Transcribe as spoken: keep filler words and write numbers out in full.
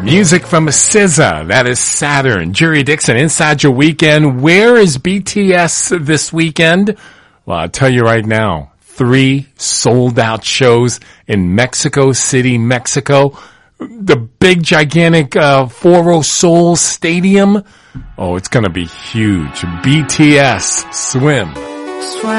Music from S Z A, that is Saturn. Jerry Dixon, Inside Your Weekend. Where is B T S this weekend? Well, I'll tell you right now. Three sold-out shows in Mexico City, Mexico. The big, gigantic uh, Foro Sol Stadium. Oh, it's going to be huge. B T S, Swim.